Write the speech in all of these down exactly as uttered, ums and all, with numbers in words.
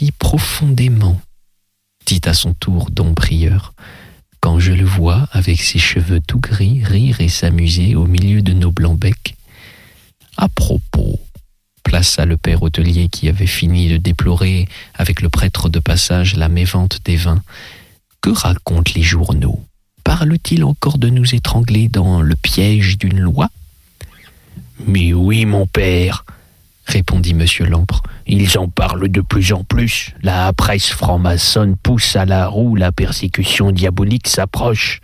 m'identifie profondément, dit à son tour Don Prieur, quand je le vois, avec ses cheveux tout gris, rire et s'amuser au milieu de nos blancs-becs. À propos, plaça le père hôtelier qui avait fini de déplorer avec le prêtre de passage la mévente des vins. Que racontent les journaux? Parle-t-il encore de nous étrangler dans le piège d'une loi? Mais oui, mon père, répondit monsieur Lampre, ils en parlent de plus en plus. La presse franc-maçonne pousse à la roue, la persécution diabolique s'approche.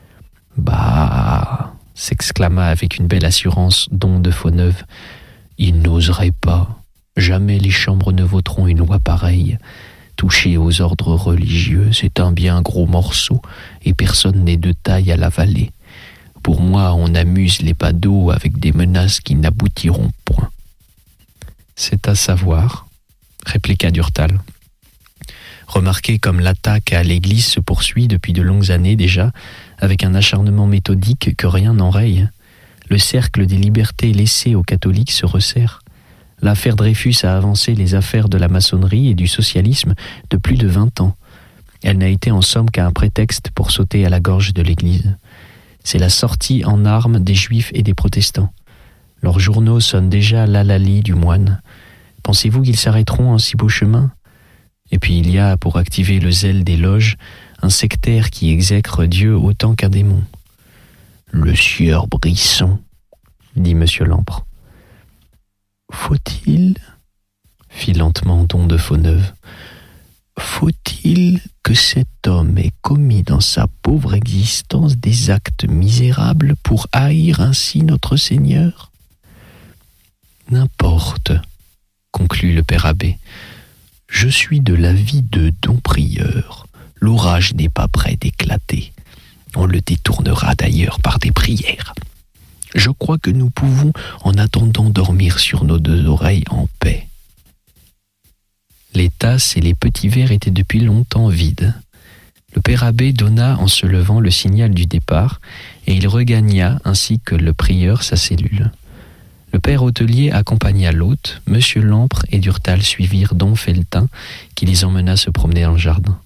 Bah, s'exclama avec une belle assurance Don de Fauneuve, ils n'oseraient pas. Jamais les chambres ne voteront une loi pareille. Toucher aux ordres religieux, c'est un bien gros morceau, et personne n'est de taille à l'avaler. Pour moi, on amuse les badauds avec des menaces qui n'aboutiront point. C'est à savoir, répliqua Durtal. Remarquez comme l'attaque à l'Église se poursuit depuis de longues années déjà, avec un acharnement méthodique que rien n'enraye. Le cercle des libertés laissées aux catholiques se resserre. L'affaire Dreyfus a avancé les affaires de la maçonnerie et du socialisme de plus de vingt ans. Elle n'a été en somme qu'un prétexte pour sauter à la gorge de l'Église. C'est la sortie en armes des Juifs et des protestants. Leurs journaux sonnent déjà l'hallali du moine. Pensez-vous qu'ils s'arrêteront en si beau chemin? Et puis il y a, pour activer le zèle des loges, un sectaire qui exècre Dieu autant qu'un démon. Le sieur Brisson, dit monsieur Lampre. Faut-il, fit lentement Don de Fauneuve, faut-il que cet homme ait commis dans sa pauvre existence des actes misérables pour haïr ainsi notre Seigneur? N'importe, conclut le père abbé. Je suis de l'avis de Don Prieur. L'orage n'est pas près d'éclater. On le détournera d'ailleurs par des prières. Je crois que nous pouvons, en attendant, dormir sur nos deux oreilles en paix. Les tasses et les petits verres étaient depuis longtemps vides. Le père abbé donna en se levant le signal du départ, et il regagna, ainsi que le prieur, sa cellule. Le père hôtelier accompagna l'hôte, monsieur Lampre et Durtal suivirent Don Felletin, qui les emmena se promener dans le jardin.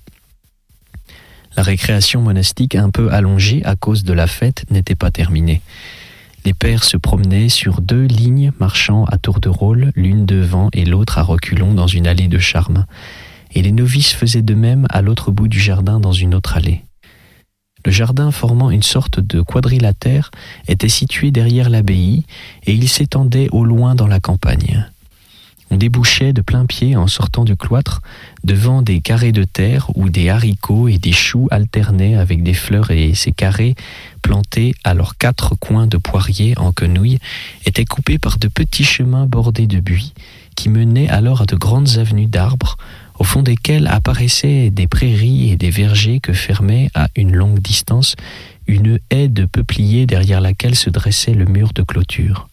La récréation monastique, un peu allongée à cause de la fête, n'était pas terminée. Les pères se promenaient sur deux lignes marchant à tour de rôle, l'une devant et l'autre à reculons dans une allée de charme. Et les novices faisaient de même à l'autre bout du jardin dans une autre allée. Le jardin, formant une sorte de quadrilatère, était situé derrière l'abbaye et il s'étendait au loin dans la campagne. On débouchait de plein pied en sortant du cloître devant des carrés de terre où des haricots et des choux alternaient avec des fleurs, et ces carrés, plantés à leurs quatre coins de poiriers en quenouilles, étaient coupés par de petits chemins bordés de buis qui menaient alors à de grandes avenues d'arbres au fond desquels apparaissaient des prairies et des vergers que fermait à une longue distance une haie de peupliers derrière laquelle se dressait le mur de clôture.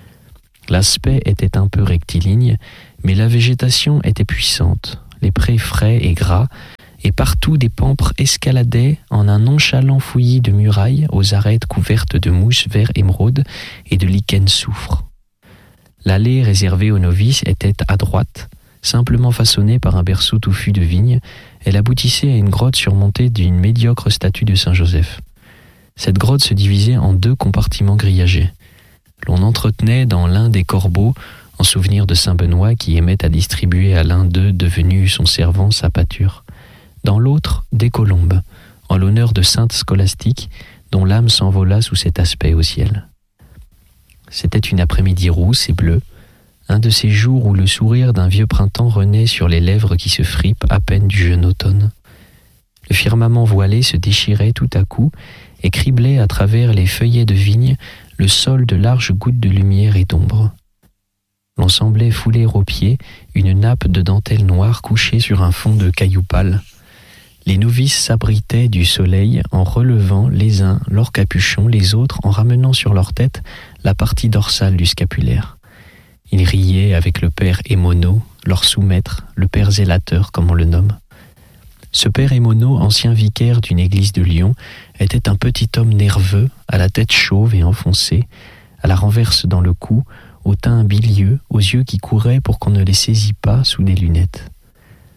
L'aspect était un peu rectiligne, mais la végétation était puissante, les prés frais et gras, et partout des pampres escaladaient en un nonchalant fouillis de murailles aux arêtes couvertes de mousse vert émeraude et de lichen soufre. L'allée réservée aux novices était à droite, simplement façonnée par un berceau touffu de vignes. Elle aboutissait à une grotte surmontée d'une médiocre statue de Saint-Joseph. Cette grotte se divisait en deux compartiments grillagés. L'on entretenait dans l'un des corbeaux, en souvenir de saint Benoît qui aimait à distribuer à l'un d'eux devenu son servant sa pâture. Dans l'autre, des colombes, en l'honneur de sainte Scolastique, dont l'âme s'envola sous cet aspect au ciel. C'était une après-midi rousse et bleue, un de ces jours où le sourire d'un vieux printemps renaît sur les lèvres qui se fripent à peine du jeune automne. Le firmament voilé se déchirait tout à coup et criblait à travers les feuillets de vigne le sol de larges gouttes de lumière et d'ombre. L'on semblait fouler aux pieds une nappe de dentelle noire couchée sur un fond de cailloux pâles. Les novices s'abritaient du soleil en relevant les uns leur capuchon, les autres en ramenant sur leur tête la partie dorsale du scapulaire. Ils riaient avec le père Émono, leur sous-maître, le père zélateur comme on le nomme. Ce père Émono, ancien vicaire d'une église de Lyon, était un petit homme nerveux, à la tête chauve et enfoncée, à la renverse dans le cou, au teint bilieux, aux yeux qui couraient pour qu'on ne les saisît pas sous des lunettes.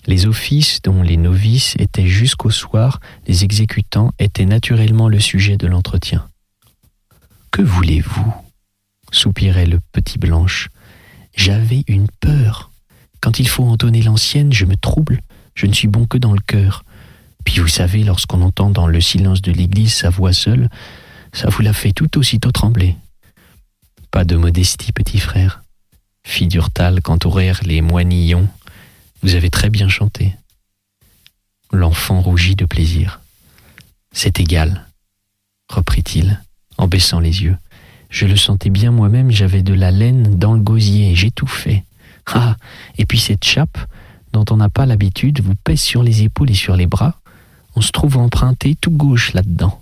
Les offices dont les novices étaient jusqu'au soir les exécutants étaient naturellement le sujet de l'entretien. « Que voulez-vous » soupirait le petit Blanche. « J'avais une peur. Quand il faut entonner l'ancienne, je me trouble, je ne suis bon que dans le cœur. Puis vous savez, lorsqu'on entend dans le silence de l'église sa voix seule, ça vous la fait tout aussitôt trembler. » Pas de modestie, petit frère, fit Durtal quand aurèrent les moinillons. Vous avez très bien chanté. L'enfant rougit de plaisir. C'est égal, reprit-il, en baissant les yeux. Je le sentais bien moi-même, j'avais de la laine dans le gosier, j'étouffais. Ah, et puis cette chape, dont on n'a pas l'habitude, vous pèse sur les épaules et sur les bras. On se trouve emprunté tout gauche là-dedans.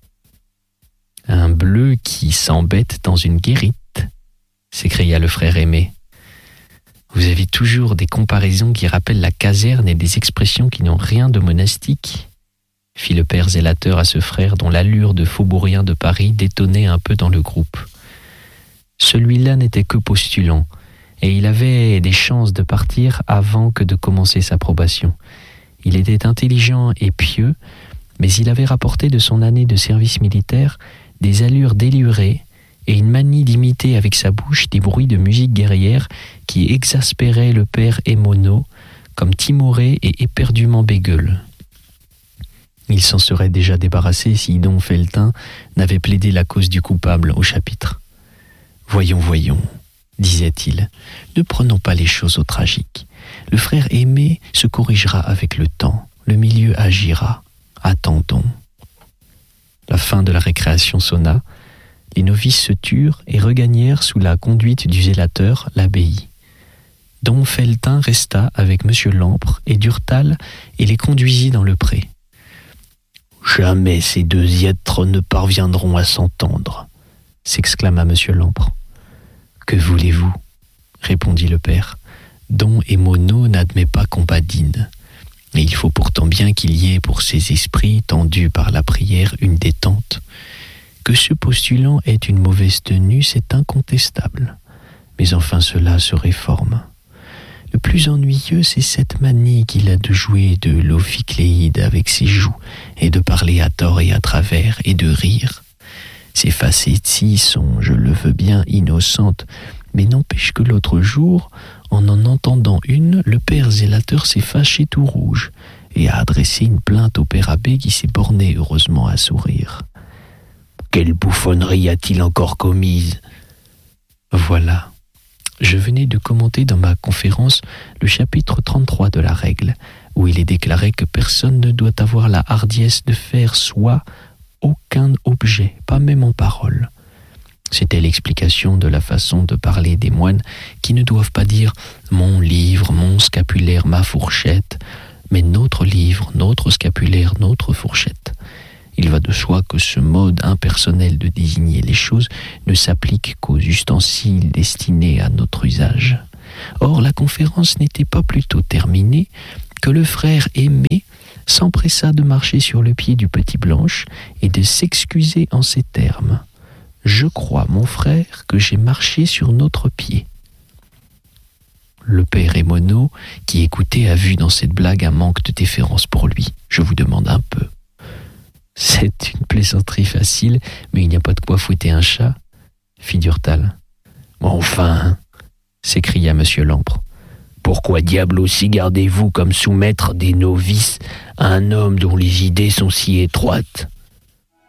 Un bleu qui s'embête dans une guérite, s'écria le frère aimé. Vous avez toujours des comparaisons qui rappellent la caserne et des expressions qui n'ont rien de monastique, fit le père zélateur à ce frère dont l'allure de faubourien de Paris détonnait un peu dans le groupe. Celui-là n'était que postulant, et il avait des chances de partir avant que de commencer sa probation. Il était intelligent et pieux, mais il avait rapporté de son année de service militaire des allures délurées et une manie d'imiter avec sa bouche des bruits de musique guerrière qui exaspéraient le père Émono, comme timoré et éperdument bégueule. Il s'en serait déjà débarrassé si Don Felletin n'avait plaidé la cause du coupable au chapitre. « Voyons, voyons, disait-il, ne prenons pas les choses au tragique. Le frère aimé se corrigera avec le temps, le milieu agira. Attendons. » La fin de la récréation sonna. Les novices se turent et regagnèrent sous la conduite du zélateur l'abbaye. Don Felletin resta avec Monsieur Lampre et Durtal et les conduisit dans le pré. « Jamais ces deux êtres ne parviendront à s'entendre » s'exclama Monsieur Lampre. « Que voulez-vous » répondit le père. « Don Émono n'admet pas qu'on badine. Et il faut pourtant bien qu'il y ait pour ces esprits tendus par la prière une détente. Que ce postulant ait une mauvaise tenue, c'est incontestable. Mais enfin cela se réforme. Le plus ennuyeux, c'est cette manie qu'il a de jouer de l'ophicléide avec ses joues, et de parler à tort et à travers, et de rire. Ces facéties sont, je le veux bien, innocentes, mais n'empêche que l'autre jour, en en entendant une, le père zélateur s'est fâché tout rouge, et a adressé une plainte au père abbé qui s'est borné heureusement à sourire. Quelle bouffonnerie a-t-il encore commise ? Voilà. Je venais de commenter dans ma conférence le chapitre trente-trois de la règle, où il est déclaré que personne ne doit avoir la hardiesse de faire soi aucun objet, pas même en parole. C'était l'explication de la façon de parler des moines qui ne doivent pas dire « mon livre, mon scapulaire, ma fourchette », mais « notre livre, notre scapulaire, notre fourchette ». Il va de soi que ce mode impersonnel de désigner les choses ne s'applique qu'aux ustensiles destinés à notre usage. Or, la conférence n'était pas plutôt terminée que le frère aimé s'empressa de marcher sur le pied du petit Blanche et de s'excuser en ces termes. « Je crois, mon frère, que j'ai marché sur notre pied. » Le père Émono, qui écoutait, a vu dans cette blague un manque de déférence pour lui. Je vous demande un peu. C'est une plaisanterie facile, mais il n'y a pas de quoi fouetter un chat, fit Durtal. Enfin, s'écria Monsieur Lampre, pourquoi diable aussi gardez-vous comme sous-maître des novices un homme dont les idées sont si étroites ?